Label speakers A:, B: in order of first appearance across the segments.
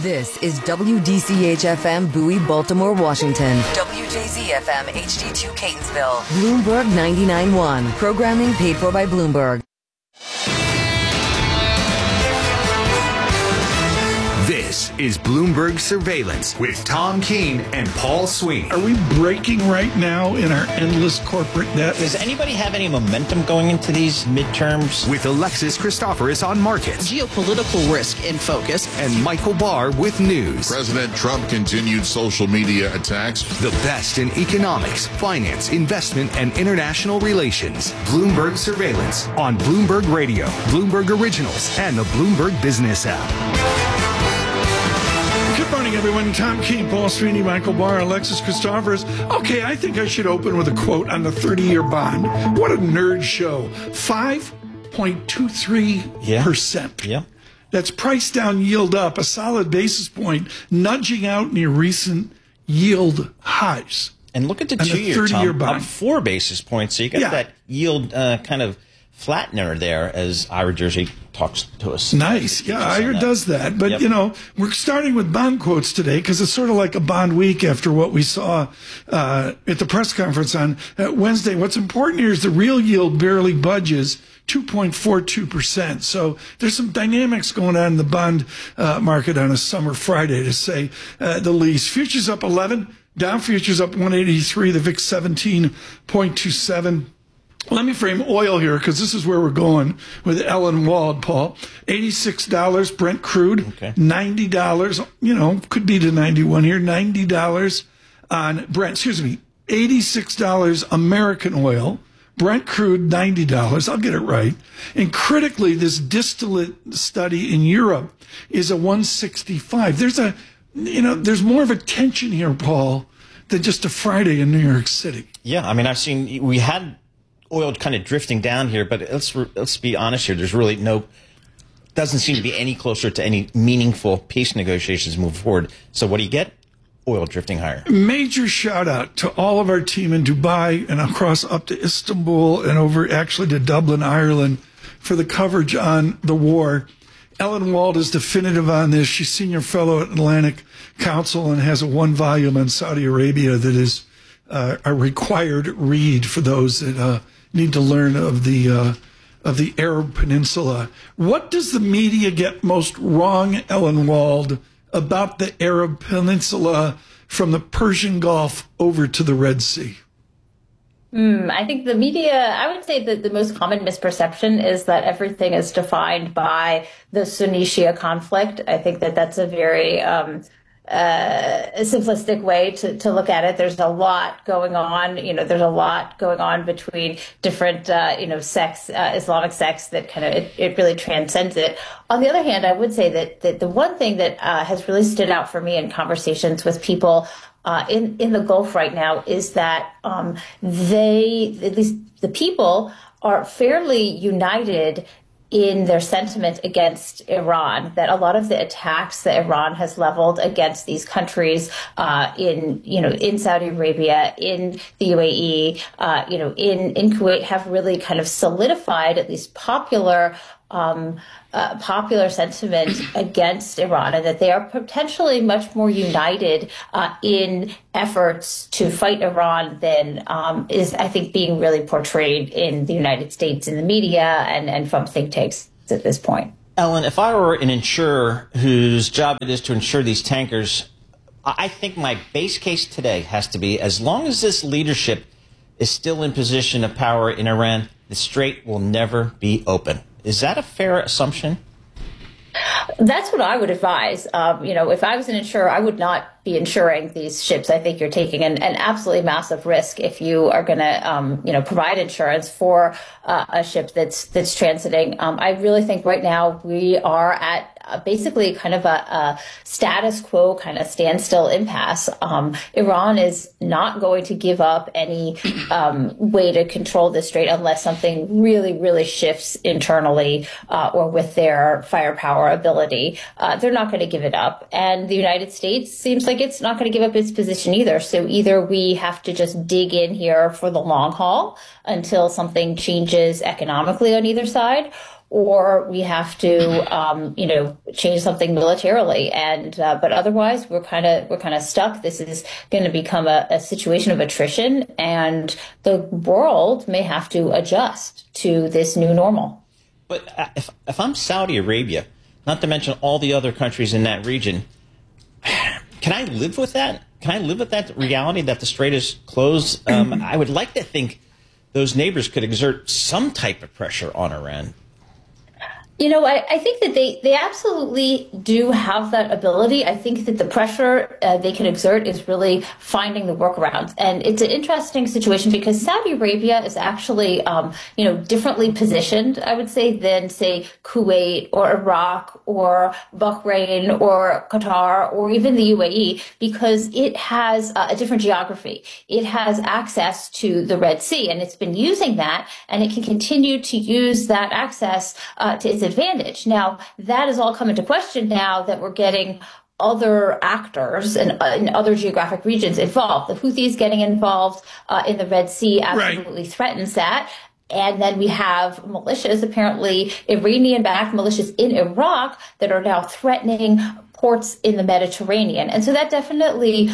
A: This is WDCH-FM Bowie, Baltimore, Washington. WJZ-FM HD2 Catonsville. Bloomberg 99.1. Programming paid for by Bloomberg.
B: This is Bloomberg Surveillance with Tom Keene and Paul Sweeney.
C: Are we breaking right now in our endless corporate debt?
D: Does anybody have any momentum going into these midterms?
B: With Alexis Christoforous on markets.
E: Geopolitical risk in focus.
B: And Michael Barr with news.
F: President Trump continued social media attacks.
B: The best in economics, finance, investment, and international relations. Bloomberg Surveillance on Bloomberg Radio, Bloomberg Originals, and the Bloomberg Business app.
C: Good morning, everyone. Tom Keene, Paul Sweeney, Michael Barr, Alexis Christoforous. Okay, I think I should open with a quote on the 30-year bond. What a nerd show. 5.23%.
D: Yeah.
C: That's price down, yield up, a solid basis point, nudging out near recent yield highs.
D: And look at the 2-year, Tom, up 4 basis points. So you got that yield kind of flattener there as Ira Jersey talks to us.
C: Nice. Yeah, Ira does that. But, you know, we're starting with bond quotes today because it's sort of like a bond week after what we saw at the press conference on Wednesday. What's important here is the real yield barely budges 2.42%. So there's some dynamics going on in the bond market on a summer Friday, to say the least. Futures up 11, Dow futures up 183, the VIX 17.27. Let me frame oil here because this is where we're going with Ellen Wald, Paul. $86 Brent crude, $90, you know, could be to 91 here, $90 on Brent, $86 American oil, Brent crude, $90. I'll get it right. And critically, this distillate study in Europe is a 165. There's more of a tension here, Paul, than just a Friday in New York City.
D: Yeah, I mean, we had oil kind of drifting down here, but let's be honest here. There's really doesn't seem to be any closer to any meaningful peace negotiations moving forward. So what do you get? Oil drifting higher.
C: Major shout out to all of our team in Dubai and across up to Istanbul and over actually to Dublin, Ireland for the coverage on the war. Ellen Wald is definitive on this. She's senior fellow at Atlantic Council and has a 1-volume on Saudi Arabia that is a required read for those that need to learn of the Arab Peninsula. What does the media get most wrong, Ellen Wald, about the Arab Peninsula from the Persian Gulf over to the Red Sea?
G: I think the media, I would say that the most common misperception is that everything is defined by the Sunni-Shia conflict. I think that that's a very a simplistic way to look at it. There's a lot going on. There's a lot going on between different, sects, Islamic sects that kind of, it really transcends it. On the other hand, I would say that the one thing that has really stood out for me in conversations with people in the Gulf right now is that they, at least the people, are fairly united in their sentiment against Iran, that a lot of the attacks that Iran has leveled against these countries in Saudi Arabia, in the UAE, in Kuwait have really kind of solidified at least popular sentiment against Iran, and that they are potentially much more united in efforts to fight Iran than is, I think, being really portrayed in the United States in the media and from think tanks at this point.
D: Ellen, if I were an insurer whose job it is to insure these tankers, I think my base case today has to be, as long as this leadership is still in position of power in Iran, the Strait will never be open. Is that a fair assumption?
G: That's what I would advise. If I was an insurer, I would not be insuring these ships. I think you're taking an absolutely massive risk if you are going to, provide insurance for a ship that's transiting. I really think right now we are at basically kind of a status quo kind of standstill impasse. Iran is not going to give up any way to control the strait unless something really, really shifts internally or with their firepower ability. They're not going to give it up. And the United States seems like it's not going to give up its position either. So either we have to just dig in here for the long haul until something changes economically on either side, or we have to, change something militarily. And but otherwise, we're kind of stuck. This is going to become a situation of attrition, and the world may have to adjust to this new normal.
D: But if I'm Saudi Arabia, not to mention all the other countries in that region, can I live with that? Can I live with that reality that the strait is closed? I would like to think those neighbors could exert some type of pressure on Iran.
G: I think that they absolutely do have that ability. I think that the pressure they can exert is really finding the workarounds. And it's an interesting situation because Saudi Arabia is actually, differently positioned, I would say, than, say, Kuwait or Iraq or Bahrain or Qatar or even the UAE, because it has a different geography. It has access to the Red Sea, and it's been using that, and it can continue to use that access to its advantage. Now, that has all come into question now that we're getting other actors and in other geographic regions involved. The Houthis getting involved in the Red Sea absolutely threatens that. And then we have militias, apparently Iranian-backed militias in Iraq that are now threatening ports in the Mediterranean. And so that definitely,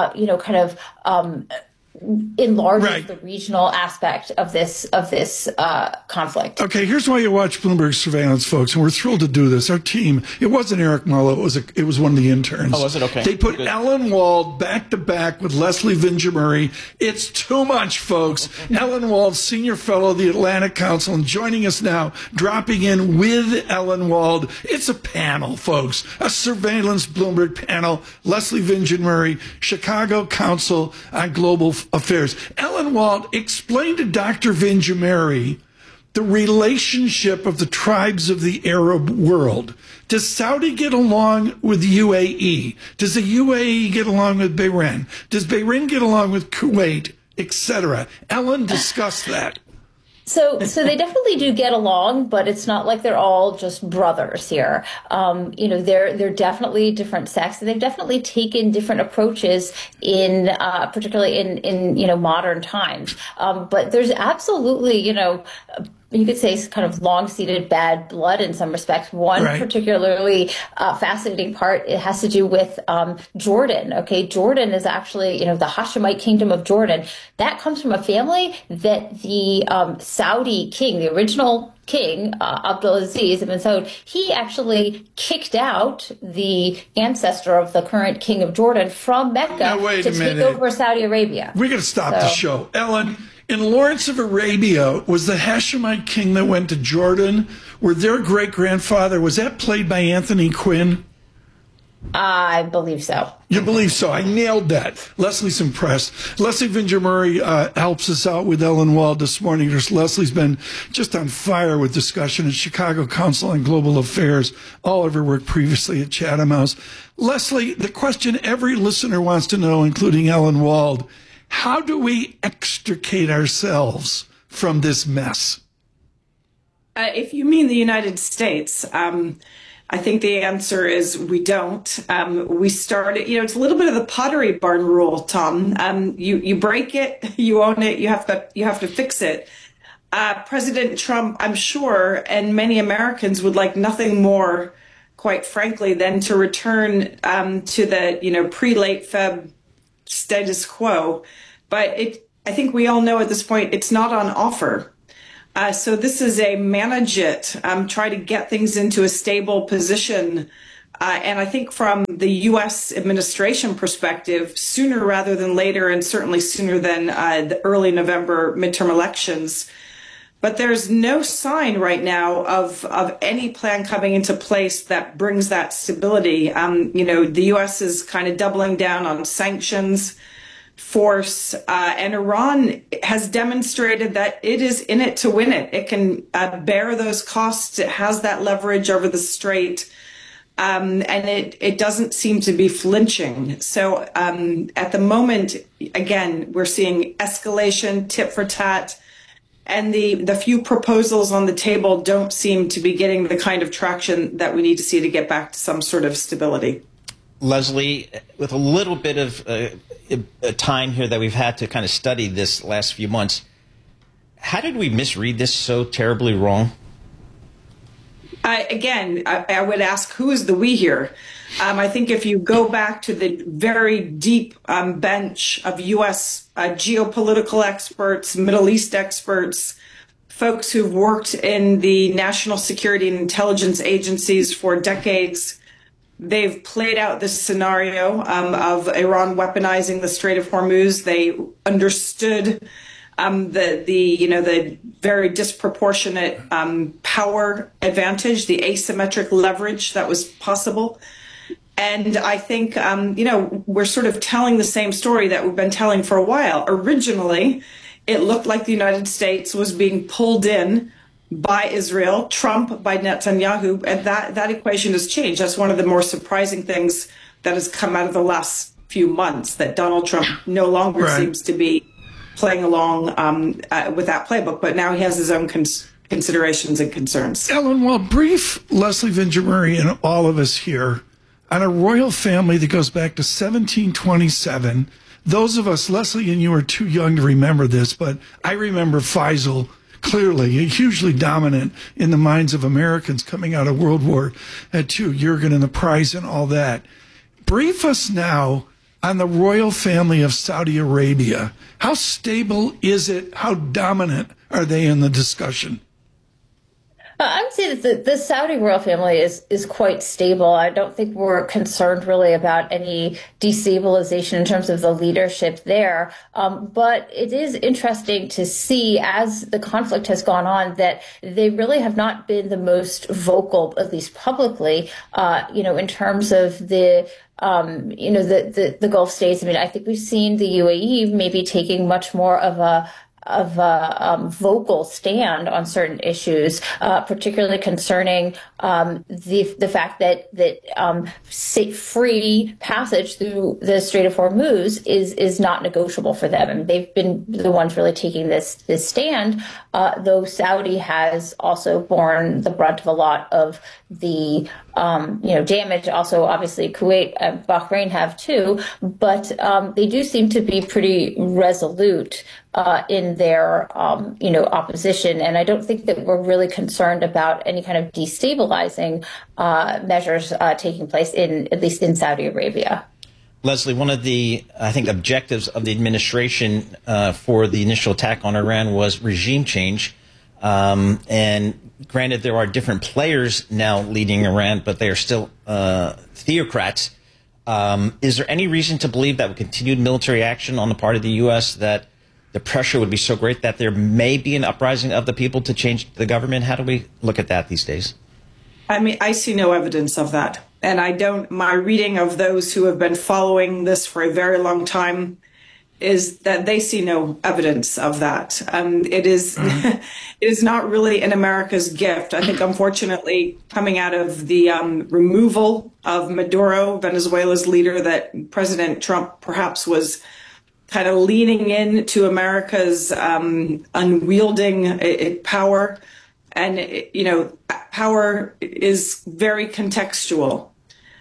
G: enlarges the regional aspect of this conflict.
C: Okay, here's why you watch Bloomberg Surveillance, folks, and we're thrilled to do this. Our team, it wasn't Eric Marlowe, it was one of the interns.
D: Oh, was it? Okay.
C: They put Ellen Wald back to back with Leslie Vinjamuri. It's too much, folks. Ellen Wald, senior fellow of the Atlantic Council, and joining us now, dropping in with Ellen Wald. It's a panel, folks, a surveillance Bloomberg panel. Leslie Vinjamuri, Chicago Council on Global Affairs. Ellen Wald, explain to Dr. Vinjamuri the relationship of the tribes of the Arab world. Does Saudi get along with the UAE? Does the UAE get along with Bahrain? Does Bahrain get along with Kuwait, etc.? Ellen, discuss that.
G: So they definitely do get along, but it's not like they're all just brothers here. They're definitely different sects, and they've definitely taken different approaches in, particularly in modern times. But there's absolutely, you could say kind of long-seated bad blood in some respects. One particularly fascinating part, it has to do with Jordan. Okay, Jordan is actually, the Hashemite kingdom of Jordan. That comes from a family that the Saudi king, the original king, Abdulaziz ibn Saud, he actually kicked out the ancestor of the current king of Jordan from Mecca to take over Saudi Arabia.
C: We're going to stop the show. Ellen, in Lawrence of Arabia, was the Hashemite king that went to Jordan, where their great-grandfather, was that played by Anthony Quinn?
G: I believe so.
C: You believe so? I nailed that. Leslie's impressed. Leslie Vinjamuri helps us out with Ellen Wald this morning. Leslie's been just on fire with discussion at Chicago Council on Global Affairs, all of her work previously at Chatham House. Leslie, the question every listener wants to know, including Ellen Wald, how do we extricate ourselves from this mess?
H: If you mean the United States, I think the answer is we don't. We started, it's a little bit of the Pottery Barn rule, Tom. You break it, you own it, you have to fix it. President Trump, I'm sure, and many Americans would like nothing more, quite frankly, than to return to the pre-late Feb status quo. But I think we all know at this point it's not on offer. So this is a manage it, try to get things into a stable position. And I think from the U.S. administration perspective, sooner rather than later, and certainly sooner than the early November midterm elections. But there's no sign right now of any plan coming into place that brings that stability. The U.S. is kind of doubling down on sanctions, force, and Iran has demonstrated that it is in it to win it. It can bear those costs. It has that leverage over the strait, and it doesn't seem to be flinching. So at the moment, again, we're seeing escalation, tit for tat, and the few proposals on the table don't seem to be getting the kind of traction that we need to see to get back to some sort of stability.
D: Leslie, with a little bit of time here that we've had to kind of study this last few months, how did we misread this so terribly wrong?
H: I would ask, who is the we here? I think if you go back to the very deep bench of U.S. Geopolitical experts, Middle East experts, folks who've worked in the national security and intelligence agencies for decades, they've played out this scenario of Iran weaponizing the Strait of Hormuz. They understood the very disproportionate power advantage, the asymmetric leverage that was possible. And I think, we're sort of telling the same story that we've been telling for a while. Originally, it looked like the United States was being pulled in by Israel, Trump by Netanyahu, and that equation has changed. That's one of the more surprising things that has come out of the last few months, that Donald Trump no longer seems to be playing along with that playbook, but now he has his own considerations and concerns.
C: Ellen, well, brief Leslie Vinjamuri and all of us here on a royal family that goes back to 1727. Those of us, Leslie and you are too young to remember this, but I remember Faisal clearly, hugely dominant in the minds of Americans coming out of World War II, Jurgen and the prize and all that. Brief us now on the royal family of Saudi Arabia. How stable is it? How dominant are they in the discussion?
G: I would say that the Saudi royal family is quite stable. I don't think we're concerned really about any destabilization in terms of the leadership there. But it is interesting to see, as the conflict has gone on, that they really have not been the most vocal, at least publicly, in terms of the Gulf states. I mean, I think we've seen the UAE maybe taking much more of a vocal stand on certain issues, particularly concerning the fact that free passage through the Strait of Hormuz is not negotiable for them, and they've been the ones really taking this stand. Though Saudi has also borne the brunt of a lot of the damage. Also, obviously, Kuwait and Bahrain have too, but they do seem to be pretty resolute in their, opposition. And I don't think that we're really concerned about any kind of destabilizing measures taking place at least in Saudi Arabia.
D: Leslie, one of the, I think, objectives of the administration for the initial attack on Iran was regime change. And granted, there are different players now leading Iran, but they are still theocrats. Is there any reason to believe that with continued military action on the part of the U.S. that the pressure would be so great that there may be an uprising of the people to change the government? How do we look at that these days?
H: I mean, I see no evidence of that. And my reading of those who have been following this for a very long time is that they see no evidence of that. It is not really in America's gift. I think, unfortunately, coming out of the removal of Maduro, Venezuela's leader, that President Trump perhaps was kind of leaning into America's unwielding power. And, power is very contextual.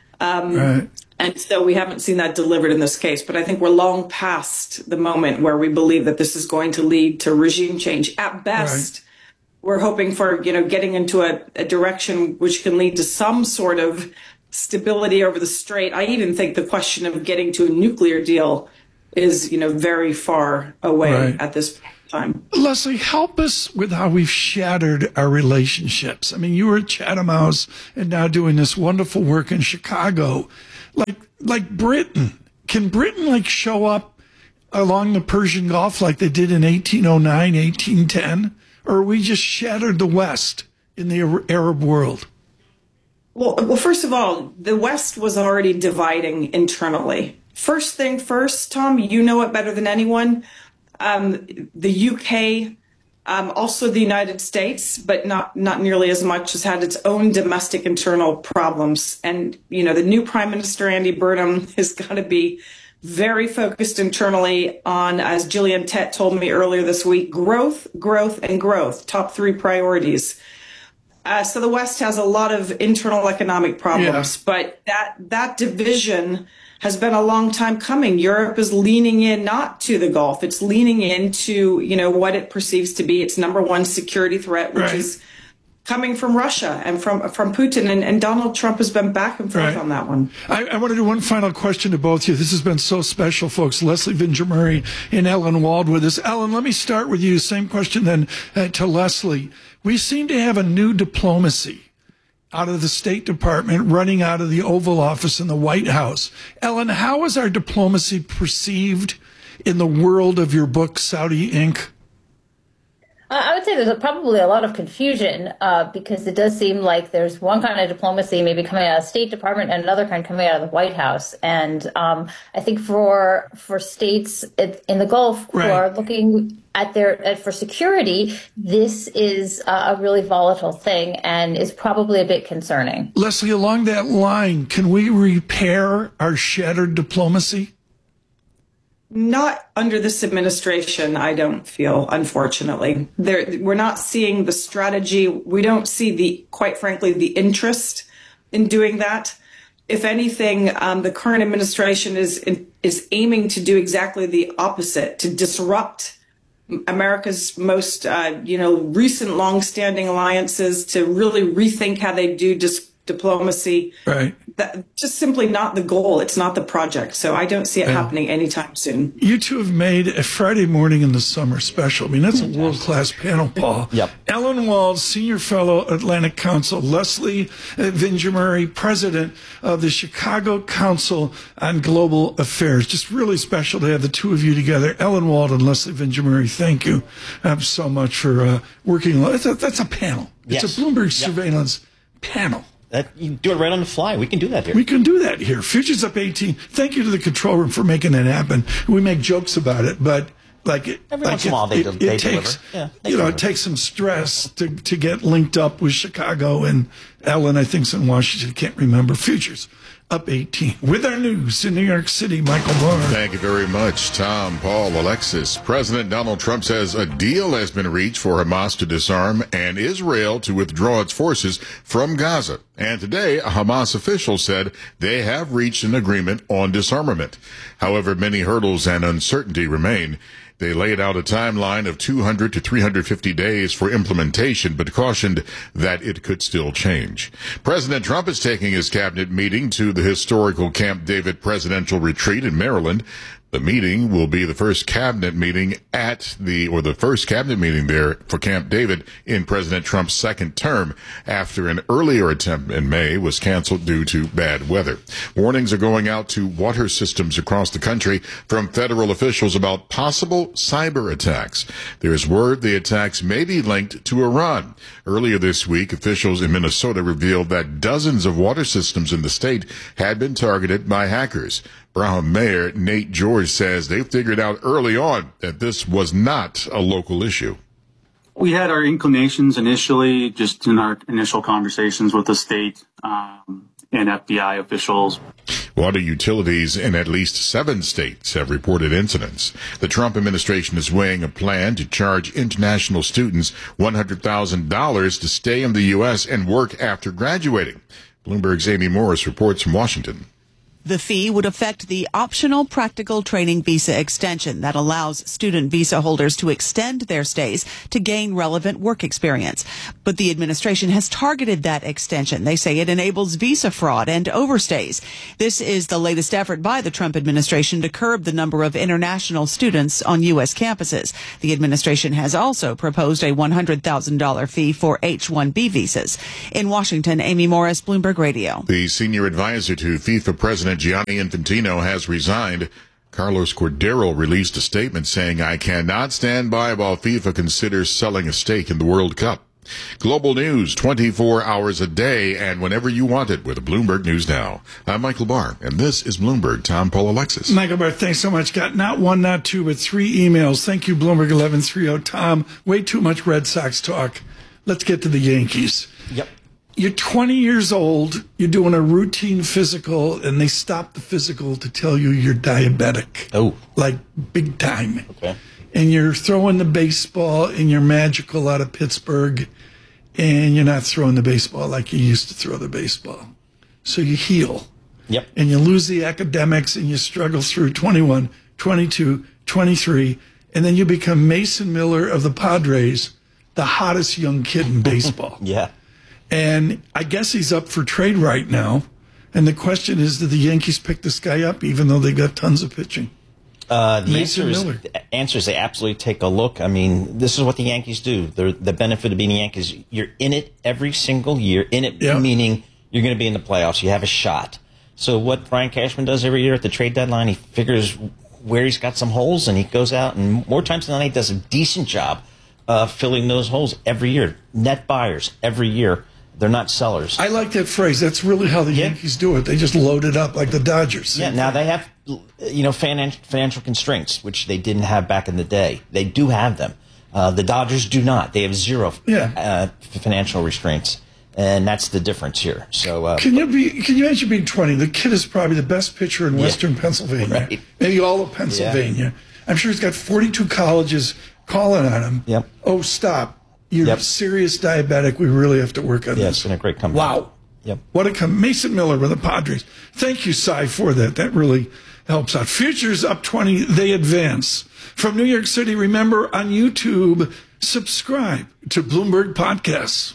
H: And so we haven't seen that delivered in this case. But I think we're long past the moment where we believe that this is going to lead to regime change. At best, we're hoping for, getting into a direction which can lead to some sort of stability over the strait. I even think the question of getting to a nuclear deal is, very far away at this time.
C: Leslie, help us with how we've shattered our relationships. I mean, you were at Chatham House and now doing this wonderful work in Chicago. Like Britain, can Britain show up along the Persian Gulf like they did in 1809, 1810? Or are we just shattered the West in the Arab world?
H: Well, first of all, the West was already dividing internally. First thing first, Tom, you know it better than anyone. The UK, also the United States, but not nearly as much, has had its own domestic internal problems. And, the new Prime Minister, Andy Burnham, has got to be very focused internally on, as Gillian Tett told me earlier this week, growth, and growth, top three priorities. So the West has a lot of internal economic problems, but that division has been a long time coming. Europe is leaning in not to the Gulf. It's leaning into, what it perceives to be its number one security threat, which is coming from Russia and from Putin, and Donald Trump has been back and forth on that one.
C: I want to do one final question to both of you. This has been so special, folks. Leslie Vinger-Murray and Ellen Wald with us. Ellen, let me start with you. Same question then to Leslie. We seem to have a new diplomacy out of the State Department running out of the Oval Office in the White House. Ellen, how is our diplomacy perceived in the world of your book, Saudi Inc.?
G: I would say there's probably a lot of confusion because it does seem like there's one kind of diplomacy maybe coming out of the State Department and another kind coming out of the White House. And I think for states in the Gulf who are looking at for security, this is a really volatile thing and is probably a bit concerning.
C: Leslie, along that line, can we repair our shattered diplomacy?
H: Not under this administration, I don't feel, unfortunately. We're not seeing the strategy. We don't see quite frankly, the interest in doing that. If anything, the current administration is aiming to do exactly the opposite, to disrupt America's most, recent longstanding alliances, to really rethink how they do diplomacy. Right. Just simply not the goal. It's not the project. So I don't see it happening anytime soon.
C: You two have made a Friday morning in the summer special. I mean, that's a world-class panel, Paul. Yep. Ellen Wald, Senior Fellow, Atlantic Council. Leslie Vinger-Murray, President of the Chicago Council on Global Affairs. Just really special to have the two of you together. Ellen Wald and Leslie Vinger-Murray, thank you so much for working. That's a panel. It's a Bloomberg surveillance panel.
D: You do it right on the fly. We can do that here.
C: We can do that here. Futures Up 18. Thank you to the control room for making that happen. We make jokes about it, but
D: every once in a while they
C: takes, it takes some stress to get linked up with Chicago and Ellen, I think's in Washington. Can't remember. Futures Up 18. With our news in New York City, Michael Barr.
F: Thank you very much, Tom, Paul, Alexis. President Donald Trump says a deal has been reached for Hamas to disarm and Israel to withdraw its forces from Gaza. And today, a Hamas official said they have reached an agreement on disarmament. However, many hurdles and uncertainty remain. They laid out a timeline of 200 to 350 days for implementation, but cautioned that it could still change. President Trump is taking his cabinet meeting to the historical Camp David presidential retreat in Maryland. The meeting will be the first cabinet meeting the first cabinet meeting there for Camp David in President Trump's second term after an earlier attempt in May was canceled due to bad weather. Warnings are going out to water systems across the country from federal officials about possible cyber attacks. There is word the attacks may be linked to Iran. Earlier this week, officials in Minnesota revealed that dozens of water systems in the state had been targeted by hackers. Braham Mayor Nate George says they figured out early on that this was not a local issue.
I: We had our inclinations initially, just in our initial conversations with the state and FBI officials.
F: Water utilities in at least 7 states have reported incidents. The Trump administration is weighing a plan to charge international students $100,000 to stay in the U.S. and work after graduating. Bloomberg's Amy Morris reports from Washington.
E: The fee would affect the optional practical training visa extension that allows student visa holders to extend their stays to gain relevant work experience. But the administration has targeted that extension. They say it enables visa fraud and overstays. This is the latest effort by the Trump administration to curb the number of international students on U.S. campuses. The administration has also proposed a $100,000 fee for H-1B visas. In Washington, Amy Morris, Bloomberg Radio.
F: The senior advisor to FIFA President Gianni Infantino has resigned. Carlos Cordero released a statement saying, "I cannot stand by while FIFA considers selling a stake in the World Cup." Global news 24 hours a day and whenever you want it with the Bloomberg News Now. I'm Michael Barr, and this is Bloomberg. Tom, Paul, Alexis.
C: Michael Barr, thanks so much. Got not one, not two, but 3 emails. Thank you, Bloomberg 1130. Tom, way too much Red Sox talk. Let's get to the Yankees.
D: Yep.
C: You're 20 years old, you're doing a routine physical, and they stop the physical to tell you you're diabetic.
D: Oh.
C: Like, big time.
D: Okay.
C: And you're throwing the baseball, and you're magical out of Pittsburgh, and you're not throwing the baseball like you used to throw the baseball. So you heal.
D: Yep.
C: And you lose the academics, and you struggle through 21, 22, 23, and then you become Mason Miller of the Padres, the hottest young kid in baseball.
D: Yeah.
C: And I guess he's up for trade right now. And the question is, did the Yankees pick this guy up, even though they got tons of pitching?
D: The answer is they absolutely take a look. I mean, this is what the Yankees do. The benefit of being Yankees, you're in it every single year. In it meaning you're going to be in the playoffs. You have a shot. So what Brian Cashman does every year at the trade deadline, he figures where he's got some holes, and he goes out and more times than not, he does a decent job filling those holes every year. Net buyers every year. They're not sellers.
C: I like that phrase. That's really how the Yankees do it. They just load it up like the Dodgers.
D: Yeah, now they have financial constraints, which they didn't have back in the day. They do have them. The Dodgers do not. They have zero financial restraints, and that's the difference here. So
C: can you imagine being 20? The kid is probably the best pitcher in Western Pennsylvania,
D: right.
C: Maybe all of Pennsylvania. Yeah. I'm sure he's got 42 colleges calling on him.
D: Yep.
C: Oh, stop. You're serious diabetic. We really have to work on this.
D: Yeah, it's been a great comeback.
C: Wow.
D: Yep.
C: What a Mason Miller with the Padres. Thank you, Cy, for that. That really helps out. Futures up 20. They advance. From New York City, remember on YouTube, subscribe to Bloomberg Podcasts.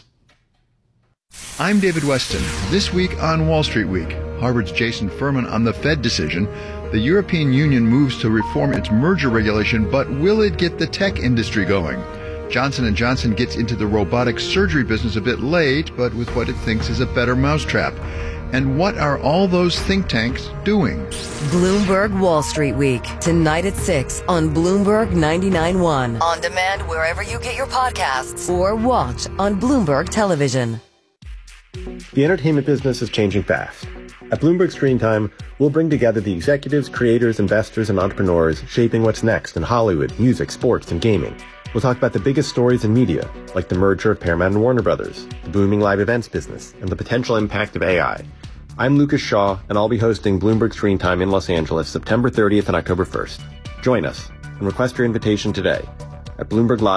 J: I'm David Weston. This week on Wall Street Week, Harvard's Jason Furman on the Fed decision. The European Union moves to reform its merger regulation, but will it get the tech industry going? Johnson & Johnson gets into the robotic surgery business a bit late, but with what it thinks is a better mousetrap. And what are all those think tanks doing?
A: Bloomberg Wall Street Week, tonight at 6 on Bloomberg 99.1. On demand wherever you get your podcasts or watch on Bloomberg Television.
K: The entertainment business is changing fast. At Bloomberg Screen Time, we'll bring together the executives, creators, investors, and entrepreneurs shaping what's next in Hollywood, music, sports, and gaming. We'll talk about the biggest stories in media, like the merger of Paramount and Warner Brothers, the booming live events business, and the potential impact of AI. I'm Lucas Shaw, and I'll be hosting Bloomberg Screen Time in Los Angeles September 30th and October 1st. Join us and request your invitation today at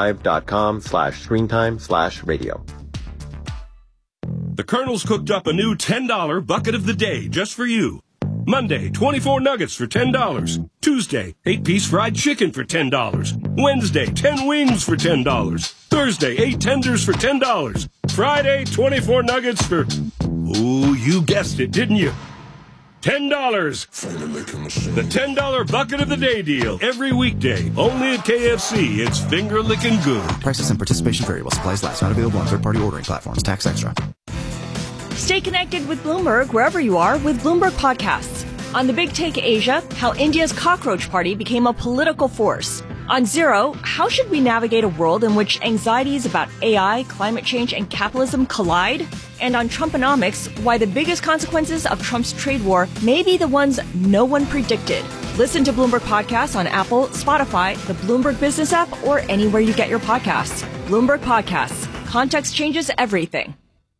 K: bloomberglive.com/screentime/radio.
L: The Colonel's cooked up a new $10 bucket of the day just for you. Monday, 24 nuggets for $10. Tuesday, 8-piece fried chicken for $10. Wednesday, 10 wings for $10. Thursday, 8 tenders for $10. Friday, 24 nuggets for... Oh, you guessed it, didn't you? $10. The $10 bucket of the day deal. Every weekday, only at KFC. It's finger-licking good.
M: Prices and participation vary while supplies last. Not available on third-party ordering platforms. Tax extra.
N: Stay connected with Bloomberg wherever you are with Bloomberg Podcasts. On The Big Take Asia, how India's cockroach party became a political force. On Zero, how should we navigate a world in which anxieties about AI, climate change, and capitalism collide? And on Trumponomics, why the biggest consequences of Trump's trade war may be the ones no one predicted. Listen to Bloomberg Podcasts on Apple, Spotify, the Bloomberg Business app, or anywhere you get your podcasts. Bloomberg Podcasts. Context changes everything.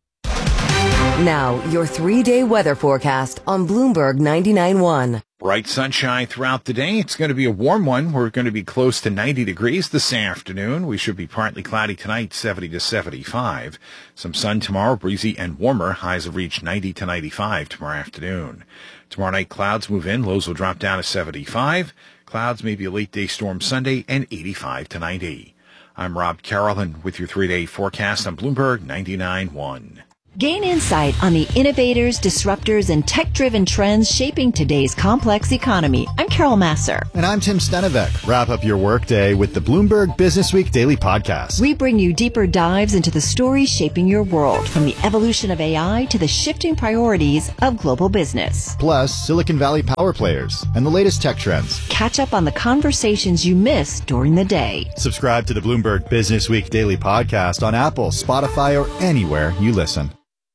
A: Now, your 3-day weather forecast on Bloomberg 99.1.
O: Bright sunshine throughout the day. It's going to be a warm one. We're going to be close to 90 degrees this afternoon. We should be partly cloudy tonight, 70 to 75. Some sun tomorrow, breezy and warmer. Highs will reach 90 to 95 tomorrow afternoon. Tomorrow night, clouds move in. Lows will drop down to 75. Clouds, maybe a late day storm Sunday, and 85 to 90. I'm Rob Carrollin with your 3-day forecast on Bloomberg 99.1.
P: Gain insight on the innovators, disruptors, and tech-driven trends shaping today's complex economy. I'm Carol Masser.
Q: And I'm Tim Stenevec. Wrap up your workday with the Bloomberg Business Week Daily Podcast.
P: We bring you deeper dives into the stories shaping your world, from the evolution of AI to the shifting priorities of global business.
Q: Plus, Silicon Valley power players and the latest tech trends.
P: Catch up on the conversations you missed during the day.
Q: Subscribe to the Bloomberg Business Week Daily Podcast on Apple, Spotify, or anywhere you listen.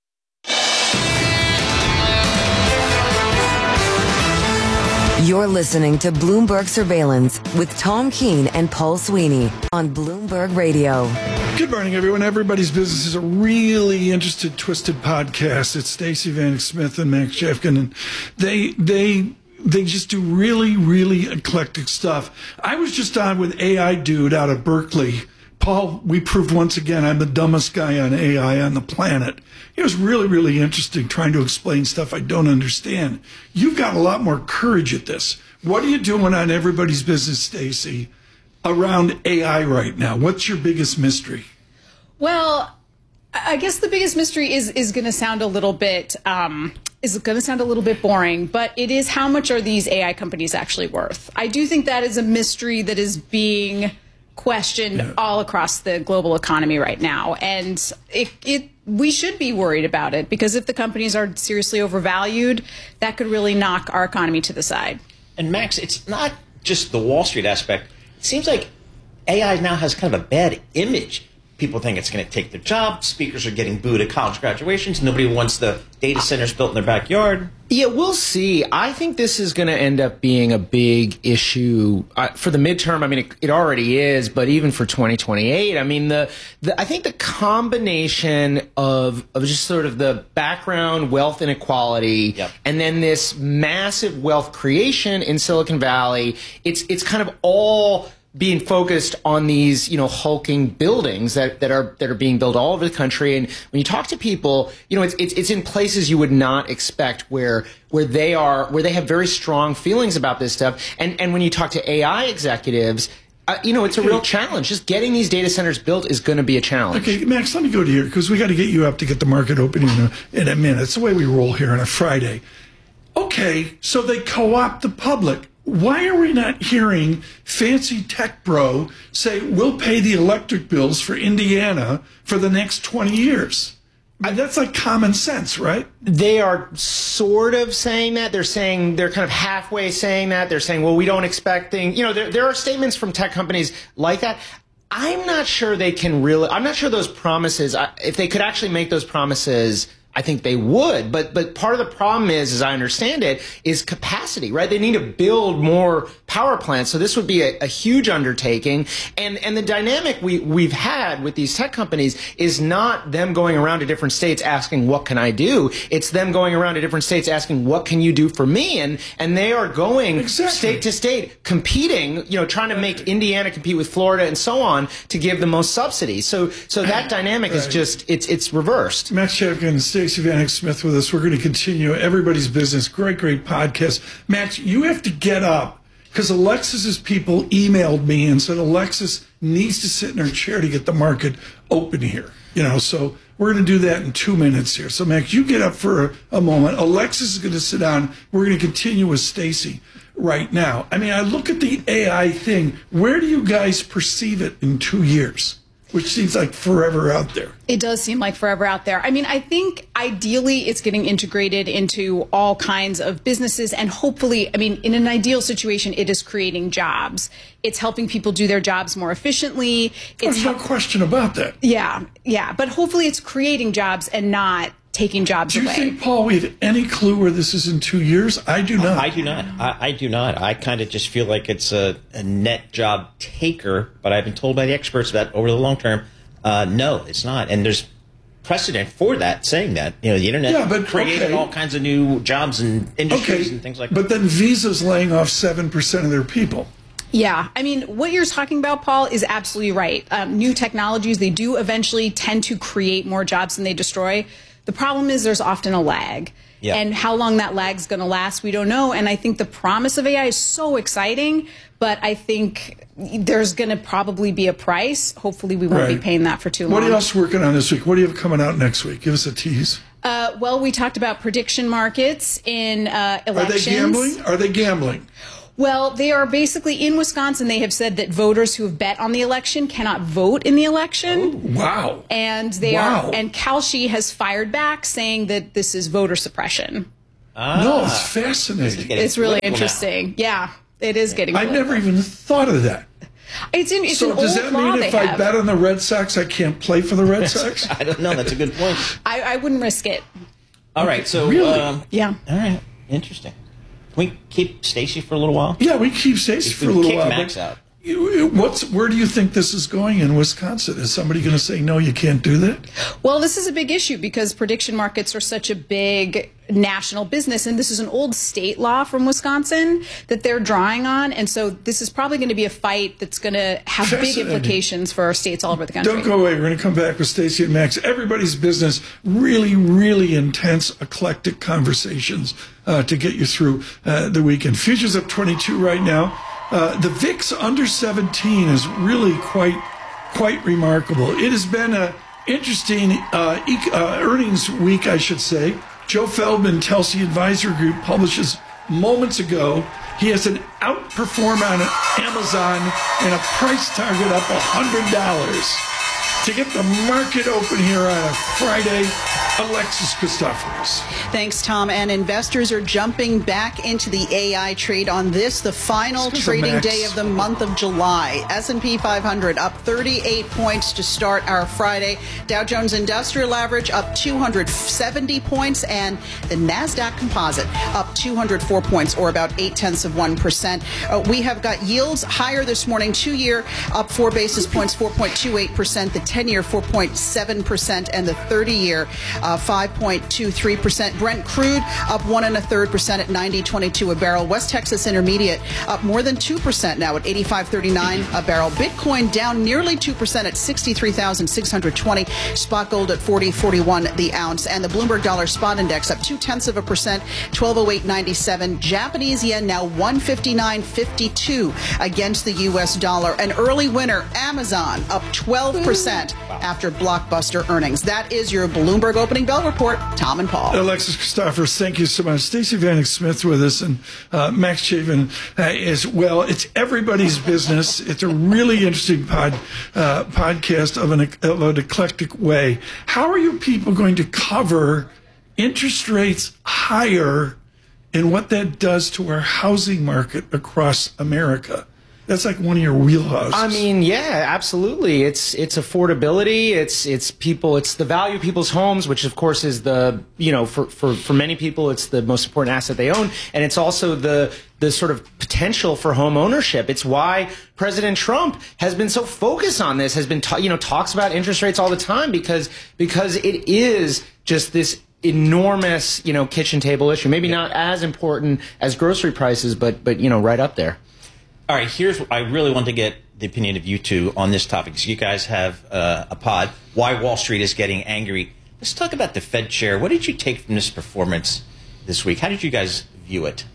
A: You're listening to Bloomberg Surveillance with Tom Keene and Paul Sweeney on Bloomberg Radio.
C: Good morning, everyone. Everybody's Business is a really interested, twisted podcast. It's Stacey Vanek Smith and Max Jeffkin, and they just do really, really eclectic stuff. I was just on with AI Dude out of Berkeley. Paul, we proved once again I'm the dumbest guy on AI on the planet. It was really, really interesting trying to explain stuff I don't understand. You've got a lot more courage at this. What are you doing on Everybody's Business, Stacey, around AI right now? What's your biggest mystery?
R: Well, I guess the biggest mystery is going to sound a little bit boring, but it is how much are these AI companies actually worth? I do think that is a mystery that is being questioned all across the global economy right now, and we should be worried about it, because if the companies are seriously overvalued, that could really knock our economy to the side.
D: And Max, it's not just the Wall Street aspect. It seems like AI now has kind of a bad image. People think it's going to take their job. Speakers are getting booed at college graduations. Nobody wants the data centers built in their backyard.
S: Yeah, we'll see. I think this is going to end up being a big issue for the midterm. I mean, it already is, but even for 2028. I mean, I think the combination of just sort of the background wealth inequality and then this massive wealth creation in Silicon Valley, it's kind of all being focused on these, hulking buildings that are being built all over the country. And when you talk to people, it's in places you would not expect where they have very strong feelings about this stuff. And when you talk to AI executives, it's a real challenge. Just getting these data centers built is going to be a challenge.
C: Okay, Max, let me go to here, because we got to get you up to get the market open in a minute. It's the way we roll here on a Friday. Okay, so they co-opt the public. Why are we not hearing fancy tech bro say we'll pay the electric bills for Indiana for the next 20 years? That's like common sense, right?
S: They are sort of saying that. They're kind of halfway saying that. They're saying, well, we don't expect things. There are statements from tech companies like that. I'm not sure they can really. I'm not sure those promises, if they could actually make those promises, I think they would, but part of the problem is, as I understand it, is capacity, right? They need to build more power plants, so this would be a huge undertaking. And the dynamic we've had with these tech companies is not them going around to different states asking, what can I do? It's them going around to different states asking, what can you do for me? And they are going state to state, competing, trying to make Indiana compete with Florida and so on to give the most subsidies. So that dynamic is just, it's reversed.
C: Max Chapkin, Stacey Vanek Smith with us. We're going to continue Everybody's Business. Great podcast. Max, you have to get up, because Alexis's people emailed me and said Alexis needs to sit in her chair to get the market open here. So we're going to do that in 2 minutes here. So Max, you get up for a moment. Alexis is going to sit down. We're going to continue with Stacey right now. I mean, I look at the AI thing. Where do you guys perceive it in 2 years? Which seems like forever out there.
R: It does seem like forever out there. I mean, I think ideally it's getting integrated into all kinds of businesses, and hopefully, I mean, in an ideal situation, it is creating jobs. It's helping people do their jobs more efficiently.
C: There's no question about that.
R: Yeah. But hopefully it's creating jobs and not taking jobs away.
C: Do you think, Paul, we have any clue where this is in 2 years? I do not.
D: I do not. I do not. I kind of just feel like it's a net job taker, but I've been told by the experts that over the long term, no, it's not. And there's precedent for that, saying that. The internet created all kinds of new jobs and industries and things like that.
C: But then Visa's laying off 7% of their people.
R: Yeah, I mean, what you're talking about, Paul, is absolutely right. New technologies, they do eventually tend to create more jobs than they destroy. The problem is there's often a lag. Yeah. And how long that lag's going to last, we don't know. And I think the promise of AI is so exciting, but I think there's going to probably be a price. Hopefully we won't be paying that for too long.
C: What are you else working on this week? What do you have coming out next week? Give us a tease.
R: Well, we talked about prediction markets in elections.
C: Are they gambling?
R: Well, they are basically in Wisconsin. They have said that voters who have bet on the election cannot vote in the election.
C: Oh, wow.
R: And and Kalshi has fired back, saying that this is voter suppression.
C: No, it's fascinating.
R: It's really interesting. Now. Yeah, it is getting.
C: I never even thought of that.
R: It's an
C: does that mean if I bet on the Red Sox, I can't play for the Red Sox?
D: I don't know. That's a good point.
R: I wouldn't risk it.
D: All right. So
C: really?
R: Yeah.
D: All right. Interesting. Can we keep Stacey for a little while?
C: Yeah, we keep Stacey for a little while.
D: Max out.
C: Where do you think this is going in Wisconsin? Is somebody going to say, no, you can't do that?
R: Well, this is a big issue because prediction markets are such a big national business, and this is an old state law from Wisconsin that they're drawing on, and so this is probably going to be a fight that's going to have big implications for states all over the country.
C: Don't go away. We're going to come back with Stacey and Max. Everybody's Business. Really, really intense, eclectic conversations to get you through the weekend. Futures up 22 right now. The VIX under 17 is really quite remarkable. It has been a interesting earnings week, I should say. Joe Feldman, Telsey Advisor Group, publishes moments ago. He has an outperform on Amazon and a price target up $100. To get the market open here on a Friday, Alexis Christoforous.
E: Thanks, Tom. And investors are jumping back into the AI trade on this, the final trading day of the month of July. S&P 500 up 38 points to start our Friday. Dow Jones Industrial Average up 270 points, and the NASDAQ Composite up 204 points, or about 0.8%. We have got yields higher this morning. 2-year up 4 basis points, 4.28%. The 10-year 4.7%, and the 30-year 5.23%. Brent crude up 1.33% at $90.22 a barrel. West Texas Intermediate up more than 2% now at $85.39 a barrel. Bitcoin down nearly 2% at $63,620. Spot gold at $40.41 the ounce, and the Bloomberg Dollar Spot Index up 0.2%, 1208.97. Japanese yen now 159.52 against the U.S. dollar. An early winner, Amazon up 12%. After blockbuster earnings. That is your Bloomberg Opening Bell Report. Tom and Paul.
C: Alexis Christoforous, thank you so much. Stacey Vanek Smith with us, and Max Chavin as well. It's everybody's business. It's a really interesting podcast of an eclectic way. How are you people going to cover interest rates higher and what that does to our housing market across America? That's like one of your wheelhouses.
S: I mean, yeah, absolutely. It's affordability. It's people. It's the value of people's homes, which of course is for many people, it's the most important asset they own, and it's also the sort of potential for home ownership. It's why President Trump has been so focused on this. Has been talks about interest rates all the time because it is just this enormous kitchen table issue. Maybe not as important as grocery prices, but right up there.
D: All right, here's what I really want to get the opinion of you two on this topic. So you guys have a pod, Why Wall Street is Getting Angry. Let's talk about the Fed chair. What did you take from this performance this week? How did you guys view it?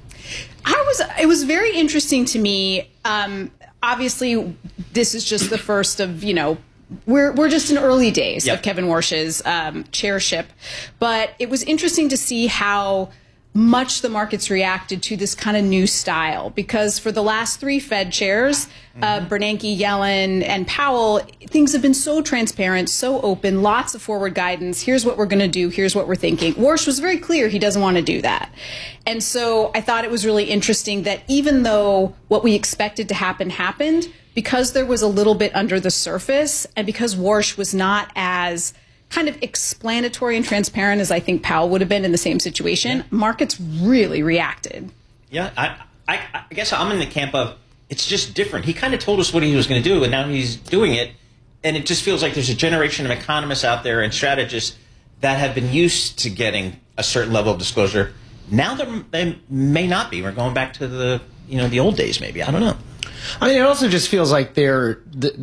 R: It was very interesting to me. Obviously, this is just the first of, we're just in early days of Kevin Warsh's chairship. But it was interesting to see how much the markets reacted to this kind of new style, because for the last 3 Fed chairs, Bernanke, Yellen, and Powell, things have been so transparent, so open, lots of forward guidance. Here's what we're going to do. Here's what we're thinking. Warsh was very clear he doesn't want to do that. And so I thought it was really interesting that even though what we expected to happen happened, because there was a little bit under the surface, and because Warsh was not as kind of explanatory and transparent as I think Powell would have been in the same situation, markets really reacted.
D: Yeah, I guess I'm in the camp of it's just different. He kind of told us what he was going to do, and now he's doing it. And it just feels like there's a generation of economists out there and strategists that have been used to getting a certain level of disclosure. Now they may not be. We're going back to the old days, maybe. I don't know.
S: I mean, it also just feels like there's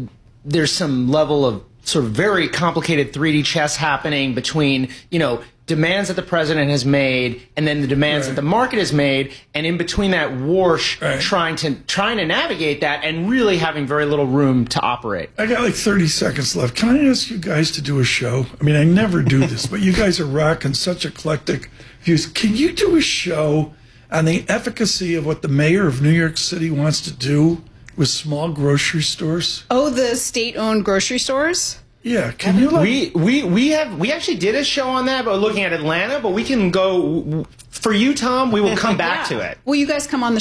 S: some level of sort of very complicated 3D chess happening between, demands that the president has made and then the demands that the market has made, and in between that, Warsh trying to navigate that and really having very little room to operate.
C: I got like 30 seconds left. Can I ask you guys to do a show? I mean, I never do this, but you guys are rocking such eclectic views. Can you do a show on the efficacy of what the mayor of New York City wants to do with small grocery stores?
R: Oh, the state-owned grocery stores?
C: Yeah, can you
S: we actually did a show on that, but looking at Atlanta, but we can go for you, Tom. We will come back to it.
R: Will you guys come on the